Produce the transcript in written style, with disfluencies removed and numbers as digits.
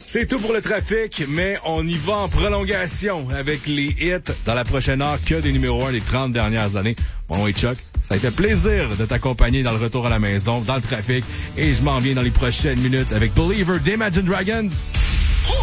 C'est tout pour le trafic, mais on y va en prolongation avec les hits dans la prochaine heure que des numéros 1 des 30 dernières années. Mon nom est Chuck. Ça a été plaisir de t'accompagner dans le retour à la maison, dans le trafic, et je m'en viens dans les prochaines minutes avec Believer d'Imagine Dragons.